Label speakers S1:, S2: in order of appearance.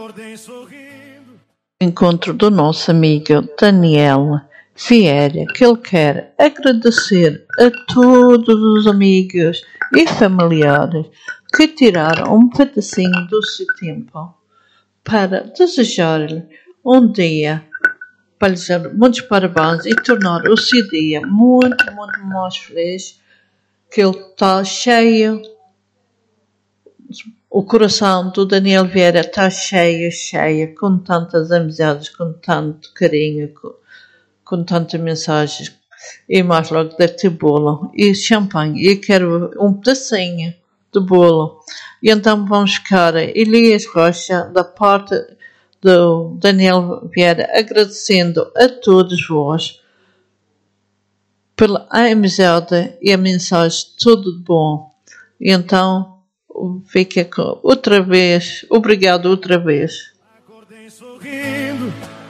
S1: Encontro do nosso amigo Daniel Vieira, que ele quer agradecer a todos os amigos e familiares que tiraram um pedacinho do seu tempo para desejar-lhe um dia, para lhe dizer muitos parabéns e tornar o seu dia muito, muito mais feliz, que ele está cheio. O coração do Daniel Vieira está cheio, com tantas amizades, com tanto carinho, com tantas mensagens. E mais logo deve ter bolo e champanhe. E quero um pedacinho de bolo. E então vamos ficar Elias Rocha, da parte do Daniel Vieira, agradecendo a todos vós pela amizade e a mensagem, tudo de bom. E então fica outra vez, obrigado outra vez.
S2: Acordei sorrindo.